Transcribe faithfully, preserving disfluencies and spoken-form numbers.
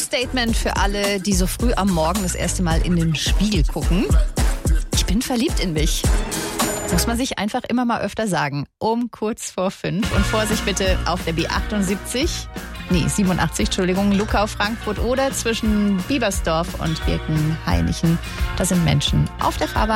Statement für alle, die so früh am Morgen das erste Mal in den Spiegel gucken. Ich bin verliebt in mich. Muss man sich einfach immer mal öfter sagen. Um kurz vor fünf. Und Vorsicht bitte auf der B achtundsiebzig. Nee, siebenundachtzig, Entschuldigung, Luckau, Frankfurt oder zwischen Biebersdorf und Birkenhainichen. Da sind Menschen auf der Fahrbahn.